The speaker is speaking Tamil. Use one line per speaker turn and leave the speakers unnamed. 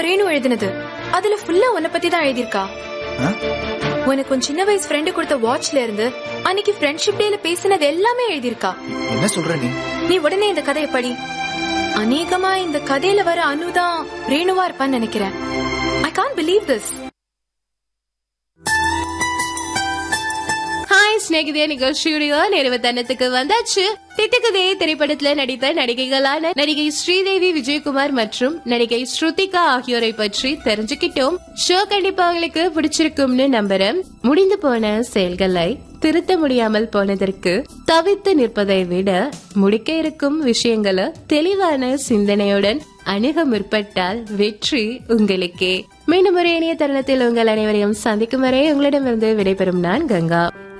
நம்ம ரேணு எழுதினது. அதுல ஃபுல்லா உன்னை பத்தி தான் எழுதிருக்கா. உனக்கு உன் சின்ன வயசு ஃப்ரெண்டு கொடுத்த வாட்ச்ல இருந்து அன்னைக்கு ஃப்ரெண்ட்ஷிப் டேல பேசினது எல்லாமே எழுதிருக்கா.
என்ன சொல்ற
நீ உடனே இந்த கதையை படி. அநேகமா இந்த கதையில வர அனுதான் ரேணுவா இருப்பான்னு நினைக்கிறேன். I can't believe this.
ஸ்நேகிதே நிகழ்ச்சியுடைய நிறைவு தருணத்துக்கு வந்தாச்சு. திட்டுக்கதே திரைப்படத்துல நடித்த நடிகைகளான நடிகை ஸ்ரீதேவி, விஜயகுமார் மற்றும் நடிகை ஸ்ருதிகா ஆகியோரை பற்றி தெரிஞ்சுக்கிட்டோம். ஷோ கண்டிப்பா உங்களுக்கு பிடிச்சிருக்கும்னு நம்புறேன். முடிந்து போன செயல்களை திருத்த முடியாமல் போனதற்கு தவித்து நிற்பதை விட முடிக்க இருக்கும் விஷயங்களை தெளிவான சிந்தனையுடன் அணுக முற்பட்டால் வெற்றி உங்களுக்கே. மீண்டும் ஒரு இணைய தருணத்தில் உங்கள் அனைவரையும் சந்திக்கும் வரை உங்களிடமிருந்து விடைபெறும் நான் கங்கா.